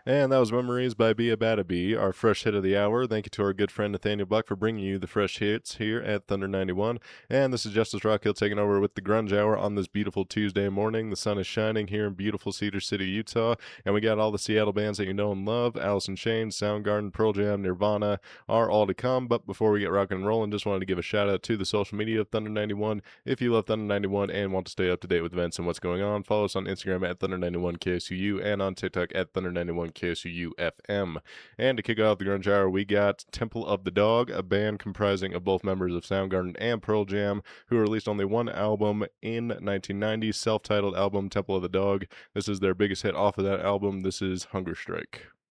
And that was Memories by Be About a Bee, our fresh hit of the hour. Thank you to our good friend Nathaniel Buck for bringing you the fresh hits here at Thunder 91. And this is Justice Rockhill taking over with the Grunge Hour on this beautiful Tuesday morning. The sun is shining here in beautiful Cedar City, Utah. And we got all the Seattle bands that you know and love. Alice in Chains, Soundgarden, Pearl Jam, Nirvana are all to come. But before we get rocking and rolling, just wanted to give a shout out to the social media of Thunder 91. If you love Thunder 91 and want to stay up to date with events and what's going on, follow us on Instagram at Thunder 91 KSUU and on TikTok at Thunder 91 KSUU FM. And to kick off the Grunge Hour, we got Temple of the Dog, a band comprising of both members of Soundgarden and Pearl Jam, who released only one album in 1990, self-titled album Temple of the Dog. This is their biggest hit off of that album. This is Hunger Strike.